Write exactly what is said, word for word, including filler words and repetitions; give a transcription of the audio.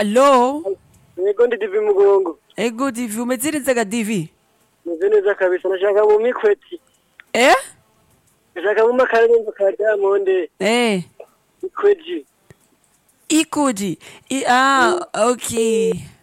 Allo? Yego ndi Divi Mugongo. Ego Divi, umeze neza ga Divi? Meze neza kabisa, nashaka mu mikweti. Eh? Nashaka mu makarenzo ka Diamond. Eh. Ikweji. Ikuji. I, ah, okay.